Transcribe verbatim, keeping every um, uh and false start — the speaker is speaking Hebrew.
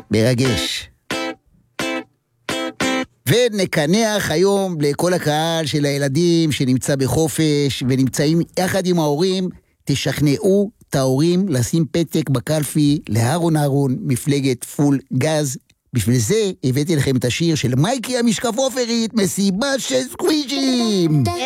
מרגש. ונקנח היום לכל הקהל של הילדים שנמצא בחופש ונמצאים יחד עם ההורים, תשכנעו את ההורים לשים פתק בקלפי להרון אהרון, מפלגת פול גז. בשביל זה הבאתי לכם את השיר של מייקי המשקף עופרית, מסיבה של סקוויז'ים.